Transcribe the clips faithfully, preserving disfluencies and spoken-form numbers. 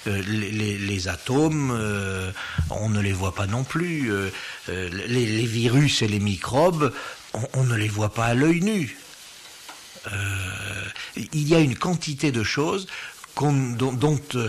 Euh, les, les, les atomes, euh, on ne les voit pas non plus. Euh, euh, les, les virus et les microbes, on, on ne les voit pas à l'œil nu. Euh, il y a une quantité de choses qu'on, dont, dont euh,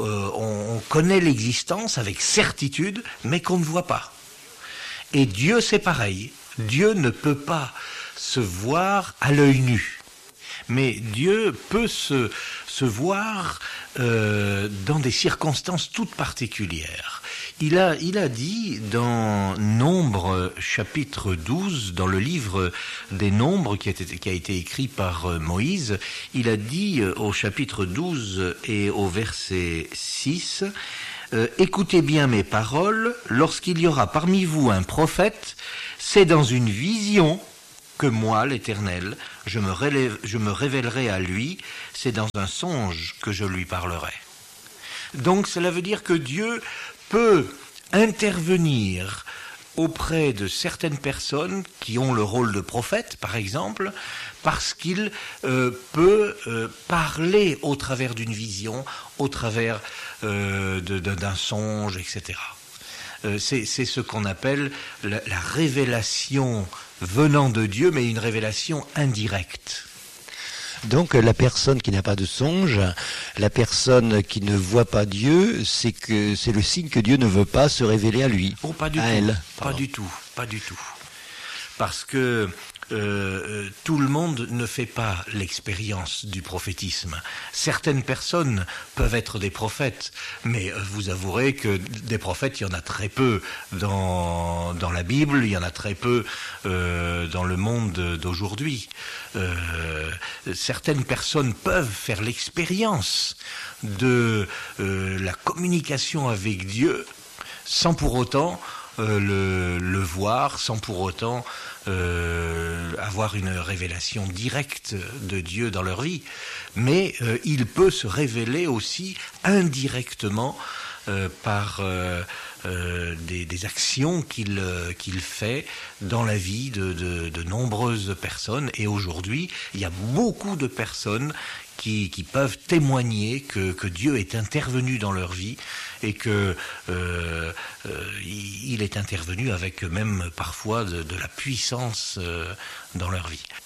on connaît l'existence avec certitude, mais qu'on ne voit pas. Et Dieu, c'est pareil. Dieu ne peut pas se voir à l'œil nu. Mais Dieu peut se, se voir euh, dans des circonstances toutes particulières. Il a, il a dit dans Nombres chapitre douze, dans le livre des Nombres qui a été, qui a été écrit par Moïse, il a dit au chapitre douze et au verset six, euh, « Écoutez bien mes paroles, lorsqu'il y aura parmi vous un prophète, c'est dans une vision que moi, l'Éternel, je me, relève, je me révélerai à lui, c'est dans un songe que je lui parlerai. » Donc cela veut dire que Dieu peut intervenir auprès de certaines personnes qui ont le rôle de prophète, par exemple, parce qu'il euh, peut euh, parler au travers d'une vision, au travers euh, de, de, d'un songe, et cetera. Euh, c'est, c'est ce qu'on appelle la, la révélation venant de Dieu, mais une révélation indirecte. Donc la personne qui n'a pas de songe, la personne qui ne voit pas Dieu, c'est que c'est le signe que Dieu ne veut pas se révéler à lui. Oh, pas du à tout. Elle. Pas Pardon. du tout. Pas du tout. Parce que euh, tout le monde ne fait pas l'expérience du prophétisme. Certaines personnes peuvent être des prophètes, mais vous avouerez que des prophètes, il y en a très peu dans, dans la Bible, il y en a très peu euh, dans le monde d'aujourd'hui. Euh, certaines personnes peuvent faire l'expérience de euh, la communication avec Dieu sans pour autant euh, le, le voir, sans pour autant euh, avoir une révélation directe de Dieu dans leur vie. Mais euh, il peut se révéler aussi indirectement euh, par euh, euh, des, des actions qu'il, euh, qu'il fait dans la vie de, de, de nombreuses personnes. Et aujourd'hui, il y a beaucoup de personnes Qui, qui peuvent témoigner que, que Dieu est intervenu dans leur vie et que euh, euh, il est intervenu avec même parfois de, de la puissance euh, dans leur vie.